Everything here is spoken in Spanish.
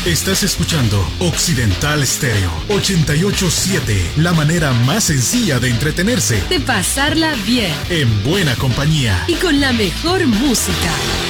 Estás escuchando Occidental Stereo 88.7, la manera más sencilla de entretenerse, de pasarla bien, en buena compañía y con la mejor música.